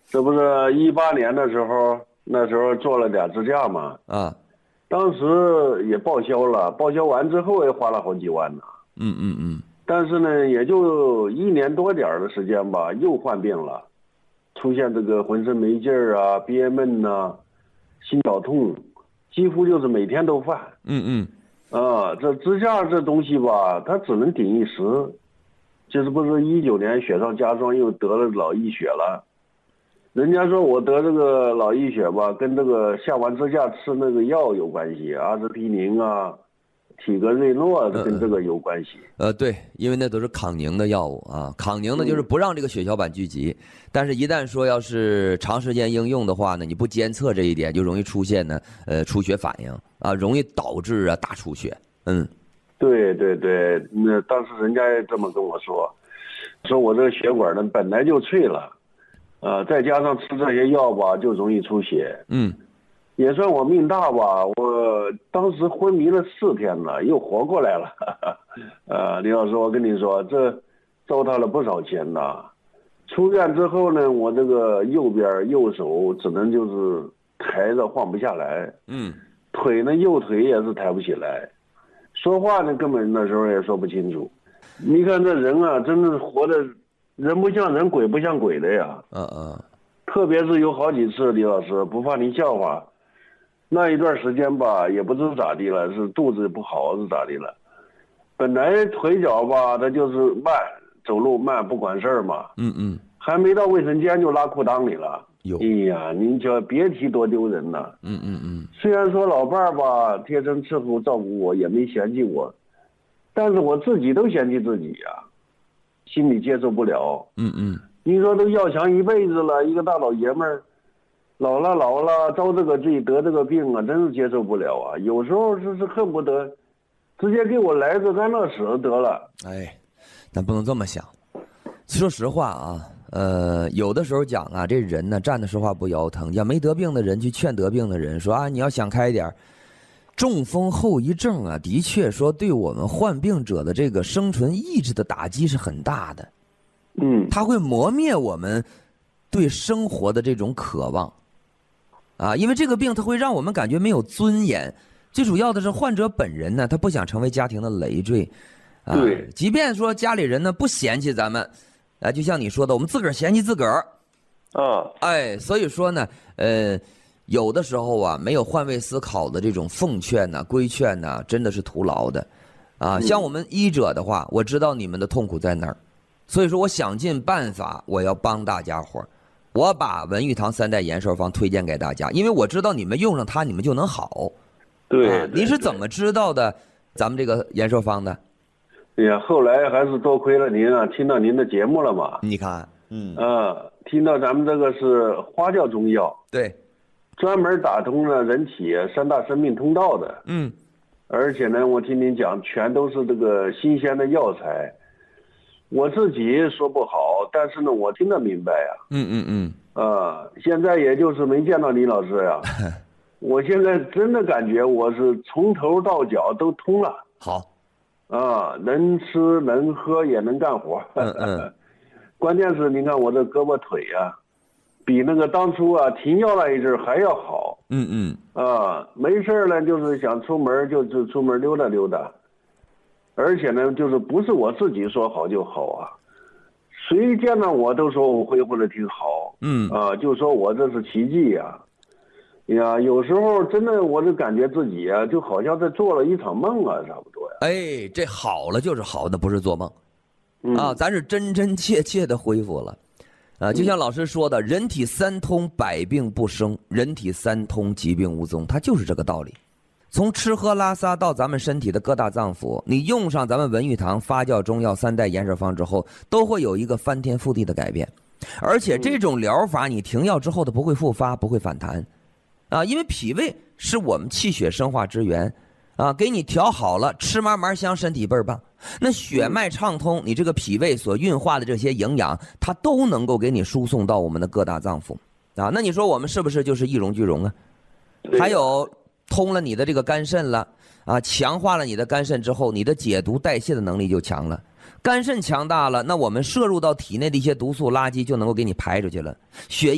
这不是18年的时候，那时候做了点支架嘛， 啊， 当时也报销了，报销完之后也花了好几万呢。但是呢，也就1年多点儿的时间吧，又患病了，出现这个浑身没劲儿啊、憋闷呐、心绞痛，几乎就是每天都犯。这支架这东西吧，它只能顶一时。就是不是19年雪上加霜，又得了脑溢血了。人家说我得这个脑溢血吧，跟这个下完支架吃那个药有关系，阿司匹林啊、体格瑞诺跟这个有关系。 对，因为那都是抗凝的药物啊，抗凝的就是不让这个血小板聚集，但是一旦说要是长时间应用的话呢，你不监测这一点，就容易出现呢出血反应啊，容易导致大出血。 对，那当时人家也这么跟我说，说我这个血管呢本来就脆了，再加上吃这些药吧，就容易出血。也算我命大吧，我当时昏迷了4天了，又活过来了。李老师，我跟你说，这糟蹋了不少钱呐。出院之后呢，我这个右手只能就是抬着晃不下来，腿呢右腿也是抬不起来。说话呢，根本那时候也说不清楚。你看这人啊，真的是活的，人不像人，鬼不像鬼的呀。特别是有好几次，李老师不怕您笑话，那一段时间吧，也不知咋地了，是肚子不好是咋地了。本来腿脚吧，它就是慢，走路慢，不管事儿嘛。还没到卫生间就拉裤裆里了。哎呀，您就别提多丢人了。虽然说老伴儿吧贴身伺候照顾我，也没嫌弃我，但是我自己都嫌弃自己呀，心里接受不了。您说都要强一辈子了，一个大老爷们儿，老了，遭这个罪得这个病啊，真是接受不了啊！有时候是恨不得直接给我来个安乐死得了。 咱不能这么想。说实话啊，有的时候讲啊，这人呢站着说话不腰疼，要没得病的人去劝得病的人说啊，你要想开一点。中风后遗症啊，的确说对我们患病者的这个生存意志的打击是很大的。它会磨灭我们对生活的这种渴望啊，因为这个病它会让我们感觉没有尊严。最主要的是患者本人呢，他不想成为家庭的累赘啊。即便说家里人呢不嫌弃咱们，就像你说的，我们自个儿嫌弃自个儿所以说呢，有的时候啊，没有换位思考的这种奉劝呐、规劝呐，真的是徒劳的啊。像我们医者的话，我知道你们的痛苦在哪儿。所以说我想尽办法，我要帮大家伙儿，我把文玉堂3代延寿方推荐给大家，因为我知道你们用上它，你们就能好。你是怎么知道的咱们这个延寿方的？ 哎呀，后来还是多亏了您啊，听到您的节目了嘛。 你看， 听到咱们这个是花椒中药， 对， 专门打通了人体3大生命通道的。而且呢，我听您讲，全都是这个新鲜的药材。我自己说不好，但是呢，我听得明白呀。现在也就是没见到李老师呀，我现在真的感觉我是从头到脚都通了。 好， 能吃能喝也能干活。关键是你看我这胳膊腿啊，比那个当初停药那一阵还要好。没事呢，就是想出门就出门溜达溜达。而且呢，就是不是我自己说好就好啊，谁见到我都说我恢复的挺好。就说我这是奇迹呀。有时候真的我就感觉自己就好像在做了一场梦啊，差不多呀。 这好了就是好的，不是做梦咱是真真切切的恢复了就像老师说的，人体3通百病不生，人体3通疾病无踪，它就是这个道理。从吃喝拉撒到咱们身体的各大脏腑，你用上咱们文玉堂发酵中药3代延寿方之后，都会有一个翻天覆地的改变。而且这种疗法你停药之后的不会复发，不会反弹因为脾胃是我们气血生化之源给你调好了，吃嘛嘛香，身体倍儿棒。那血脉畅通，你这个脾胃所运化的这些营养，它都能够给你输送到我们的各大脏腑那你说我们是不是就是一荣俱荣啊？还有通了你的这个肝肾了强化了你的肝肾之后，你的解毒代谢的能力就强了。肝肾强大了，那我们摄入到体内的一些毒素垃圾就能够给你排出去了，血